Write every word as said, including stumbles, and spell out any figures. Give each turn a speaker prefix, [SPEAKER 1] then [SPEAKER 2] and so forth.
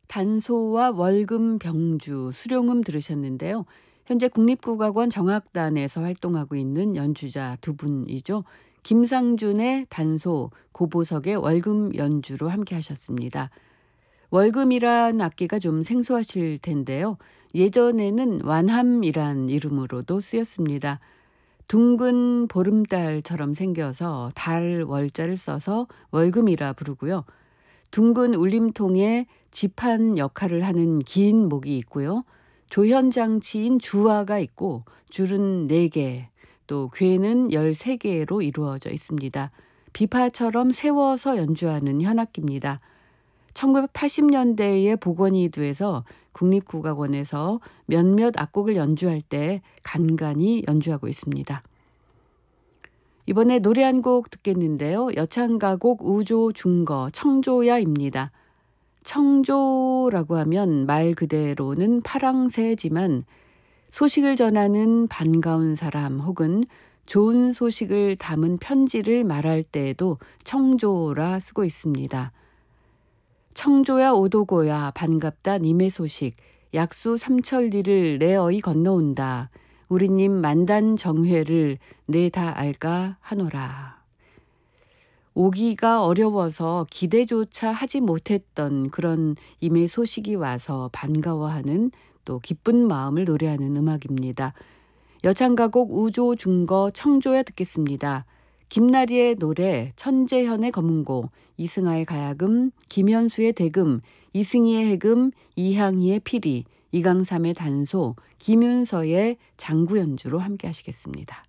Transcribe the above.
[SPEAKER 1] 단소와 월금, 병주, 수룡음 들으셨는데요. 현재 국립국악원 정악단에서 활동하고 있는 연주자 두 분이죠. 김상준의 단소, 고보석의 월금 연주로 함께 하셨습니다. 월금이란 악기가 좀 생소하실 텐데요. 예전에는 완함이란 이름으로도 쓰였습니다. 둥근 보름달처럼 생겨서 달 월자를 써서 월금이라 부르고요. 둥근 울림통에 지판 역할을 하는 긴 목이 있고요. 조현장치인 주화가 있고 줄은 네 개, 또 궤는 열세 개로 이루어져 있습니다. 비파처럼 세워서 연주하는 현악기입니다. 천구백팔십 년대에 복원이돼서 국립국악원에서 몇몇 악곡을 연주할 때 간간히 연주하고 있습니다. 이번에 노래 한 곡 듣겠는데요. 여창가곡 우조 중거 청조야입니다. 청조라고 하면 말 그대로는 파랑새지만 소식을 전하는 반가운 사람 혹은 좋은 소식을 담은 편지를 말할 때에도 청조라 쓰고 있습니다. 청조야 오도고야 반갑다 님의 소식 약수 삼천리를 내 어이 건너온다. 우리님 만단정회를 내 다 알까 하노라. 오기가 어려워서 기대조차 하지 못했던 그런 임의 소식이 와서 반가워하는 또 기쁜 마음을 노래하는 음악입니다. 여창가곡 우조 중거 청조야 듣겠습니다. 김나리의 노래 천재현의 검은고, 이승아의 가야금, 김현수의 대금, 이승희의 해금, 이향희의 피리, 이강삼의 단소, 김윤서의 장구 연주로 함께 하시겠습니다.